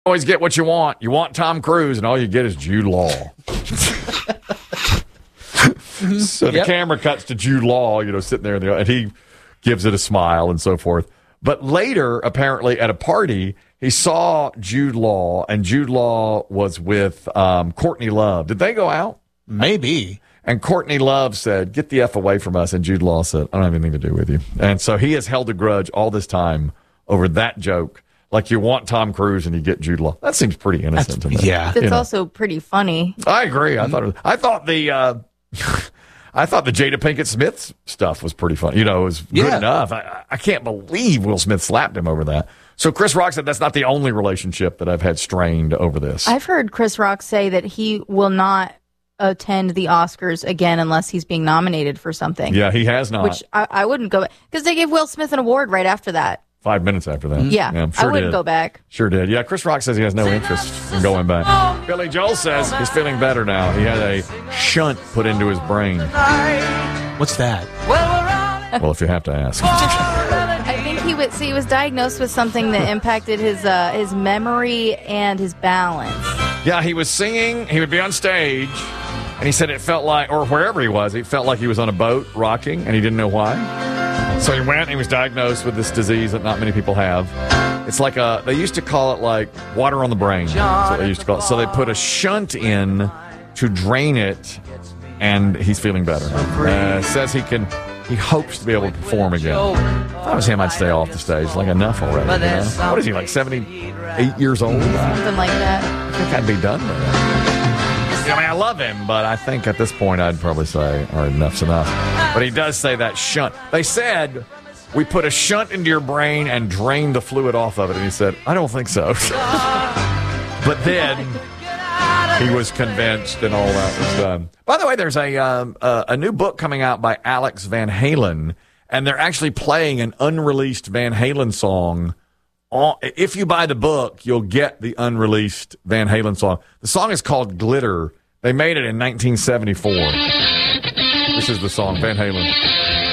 always get what you want. You want Tom Cruise, and all you get is Jude Law. So the camera cuts to Jude Law, sitting there, and he gives it a smile and so forth. But later, apparently, at a party, he saw Jude Law, and Jude Law was with Courtney Love. Did they go out? Maybe. And Courtney Love said, "Get the F away from us." And Jude Law said, "I don't have anything to do with you." And so he has held a grudge all this time over that joke. Like, you want Tom Cruise and you get Jude Law. That seems pretty innocent to me. Yeah. That's also pretty funny. I agree. I thought the Jada Pinkett Smith stuff was pretty funny. It was good enough. I can't believe Will Smith slapped him over that. So Chris Rock said that's not the only relationship that I've had strained over this. I've heard Chris Rock say that he will not attend the Oscars again unless he's being nominated for something. Yeah, he has not. Which I wouldn't go back, because they gave Will Smith an award right after that. 5 minutes after that. Yeah, sure I wouldn't go back. Sure did. Yeah, Chris Rock says he has no interest in going back. Billy Joel says he's feeling better now. He had a shunt put into his brain. What's that? Well, if you have to ask. I think he was diagnosed with something that impacted his memory and his balance. Yeah, he was singing. He would be on stage, and he said it felt like, or wherever he was, it felt like he was on a boat rocking, and he didn't know why. So he went and he was diagnosed with this disease that not many people have. It's like they used to call it like water on the brain. That's what they used to call it. So they put a shunt in to drain it, and he's feeling better. Says he hopes to be able to perform again. If I was him, I'd stay off the stage. Like, enough already. What is he, like 78 years old? Something like that. I think I'd be done with it. I love him, but I think at this point I'd probably say, all right, enough's enough. But he does say that shunt. They said, we put a shunt into your brain and drained the fluid off of it. And he said, I don't think so. But then he was convinced and all that was done. By the way, there's a new book coming out by Alex Van Halen, and they're actually playing an unreleased Van Halen song. If you buy the book, you'll get the unreleased Van Halen song. The song is called Glitter. They made it in 1974. This is the song, Van Halen.